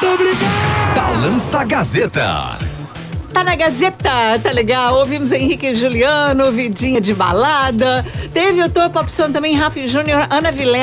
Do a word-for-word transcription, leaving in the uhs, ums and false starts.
Muito obrigado. Balança a Gazeta. Tá na Gazeta, tá legal. Ouvimos Henrique e Juliano, Vidinha de balada. Teve o topo opção também, Rafa Júnior, Ana Vilé.